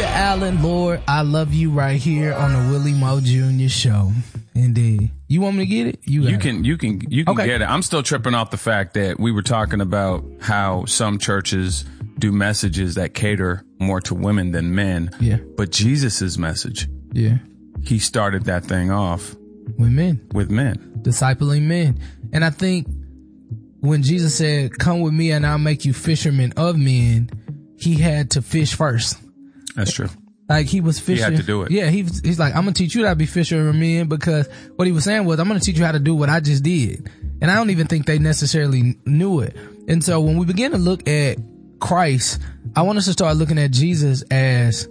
Allen, Lord, I love you right here on the Willie Moe Jr. Show. Indeed. You want me to get it? You can okay. Get it. I'm still tripping off the fact that we were talking about how some churches do messages that cater more to women than men. Yeah. But Jesus's message. Yeah. He started that thing off with men. Discipling men. And I think when Jesus said, come with me and I'll make you fishermen of men, he had to fish first. That's true. Like he was fishing. He had to do it. Yeah, he's like, I'm gonna teach you how to be fisher of men, because what he was saying was, I'm gonna teach you how to do what I just did. And I don't even think they necessarily knew it. And so when we begin to look at Christ, I want us to start looking at Jesus as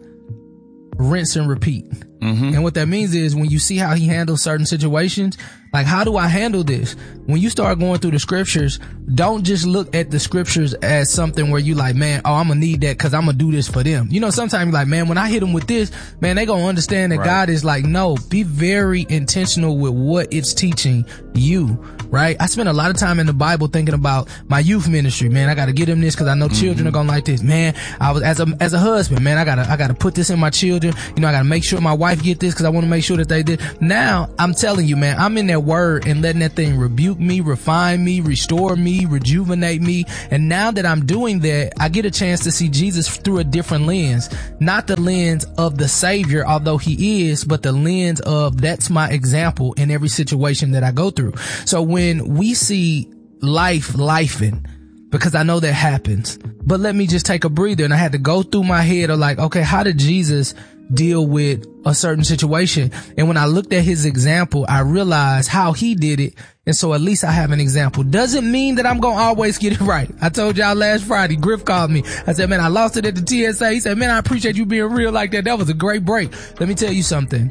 rinse and repeat. Mm-hmm. And what that means is when you see how he handles certain situations, like, how do I handle this? When you start going through the scriptures, don't just look at the scriptures as something where you like, man, oh, I'm gonna need that because I'm gonna do this for them. You know, sometimes you're like, man, when I hit them with this, man, they gonna understand that God is like, no, be very intentional with what it's teaching you, right? I spent a lot of time in the Bible thinking about my youth ministry, man. I gotta get them this because I know children are gonna like this. Man, I was as a husband, man, I gotta put this in my children. You know, I gotta make sure my wife get this because I want to make sure that they did. Now, I'm telling you, man, I'm in that word and letting that thing rebuke me, refine me, restore me, rejuvenate me. And now that I'm doing that, I get a chance to see Jesus through a different lens, not the lens of the Savior, although he is, but the lens of that's my example in every situation that I go through. So when we see lifing, because I know that happens, but let me just take a breather, and I had to go through my head of like, okay, how did Jesus deal with a certain situation? And when I looked at his example, I realized how he did it. And so at least I have an example. Doesn't mean that I'm going to always get it right. I told y'all last Friday, Griff called me. I said, man, I lost it at the TSA. He said, man, I appreciate you being real like that. That was a great break. Let me tell you something.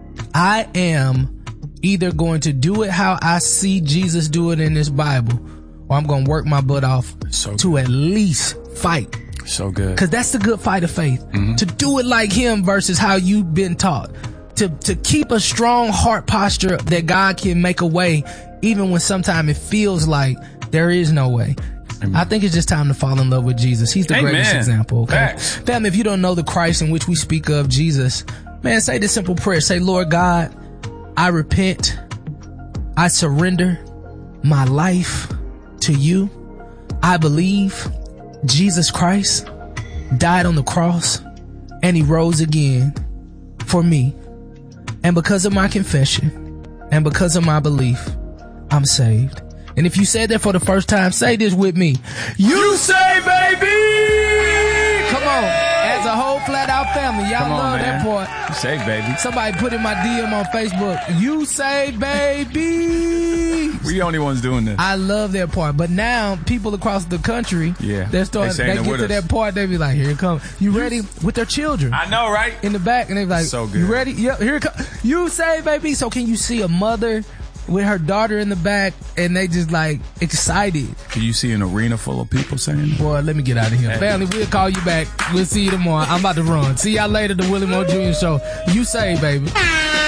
I am either going to do it how I see Jesus do it in this Bible, or I'm going to work my butt off to at least fight. So good. Cause that's the good fight of faith. Mm-hmm. To do it like him versus how you've been taught. To keep a strong heart posture that God can make a way even when sometimes it feels like there is no way. Amen. I think it's just time to fall in love with Jesus. He's the greatest example. Okay. Family, if you don't know the Christ in which we speak of, Jesus, man, say this simple prayer. Say, Lord God, I repent. I surrender my life to you. I believe Jesus Christ died on the cross and he rose again for me. And because of my confession and because of my belief, I'm saved. And if you said that for the first time, say this with me. You say, baby! Come on. As a whole flat out family, y'all love that part. You say, baby. Somebody put in my DM on Facebook. You say, baby. We the only ones doing this. I love that part. But now people across the country, they get to that part, they be like, here it comes. You ready? With their children. I know, right? In the back, and they be like, so good. You ready? Yep, here it comes. You say, baby. So can you see a mother with her daughter in the back, and they just like excited? Can you see an arena full of people saying that? Boy, let me get out of here. Hey. Family, we'll call you back. We'll see you tomorrow. I'm about to run. See y'all later, the Willie Moe Jr. Show. You say, baby.